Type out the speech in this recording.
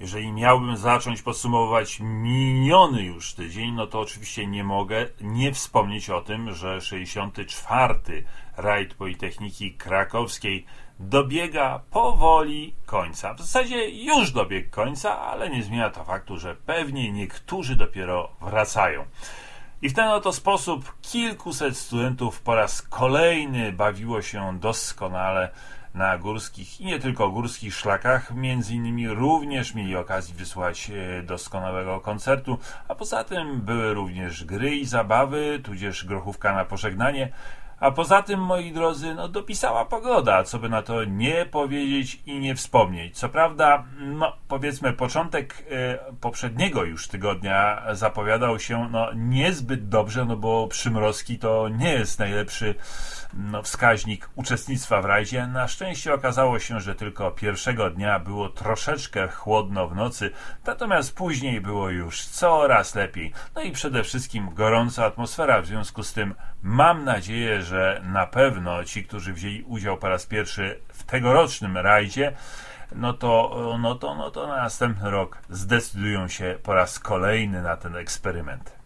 Jeżeli miałbym zacząć podsumowywać miniony już tydzień, no to oczywiście nie mogę nie wspomnieć o tym, że 64. rajd Politechniki Krakowskiej dobiega powoli końca. W zasadzie już dobiegł końca, ale nie zmienia to faktu, że pewnie niektórzy dopiero wracają. I w ten oto sposób kilkuset studentów po raz kolejny bawiło się doskonale na górskich i nie tylko górskich szlakach. Między innymi również mieli okazję wysłuchać doskonałego koncertu, a poza tym były również gry i zabawy, tudzież grochówka na pożegnanie. A poza tym, moi drodzy, dopisała pogoda, co by na to nie powiedzieć i nie wspomnieć. Co prawda, powiedzmy, początek poprzedniego już tygodnia zapowiadał się niezbyt dobrze, bo przymrozki to nie jest najlepszy wskaźnik uczestnictwa w rajdzie. Na szczęście okazało się, że tylko pierwszego dnia było troszeczkę chłodno w nocy, natomiast później było już coraz lepiej. No i przede wszystkim gorąca atmosfera, w związku z tym mam nadzieję, że na pewno ci, którzy wzięli udział po raz pierwszy w tegorocznym rajdzie, no to na następny rok zdecydują się po raz kolejny na ten eksperyment.